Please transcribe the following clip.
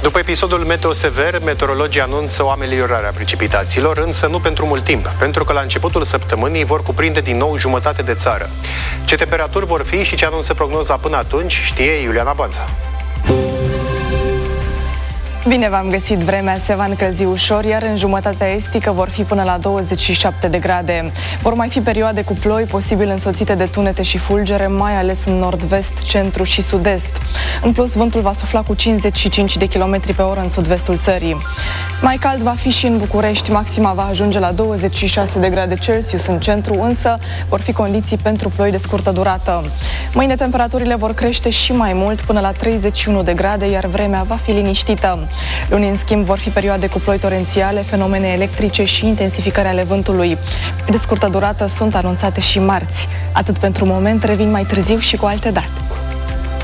După episodul meteo sever, meteorologii anunță o ameliorare a precipitațiilor, însă nu pentru mult timp, pentru că la începutul săptămânii vor cuprinde din nou jumătate de țară. Ce temperaturi vor fi și ce anunță prognoza până atunci, știe Iuliana Banța. Bine v-am găsit! Vremea se va încălzi ușor, iar în jumătatea estică vor fi până la 27 de grade. Vor mai fi perioade cu ploi, posibil însoțite de tunete și fulgere, mai ales în nord-vest, centru și sud-est. În plus, vântul va sufla cu 55 de km pe oră în sud-vestul țării. Mai cald va fi și în București, maxima va ajunge la 26 de grade Celsius în centru, însă vor fi condiții pentru ploi de scurtă durată. Mâine temperaturile vor crește și mai mult, până la 31 de grade, iar vremea va fi liniștită. Luni, în schimb, vor fi perioade cu ploi torențiale, fenomene electrice și intensificări ale vântului. De scurtă durată sunt anunțate și marți. Atât pentru moment, revin mai târziu și cu alte date.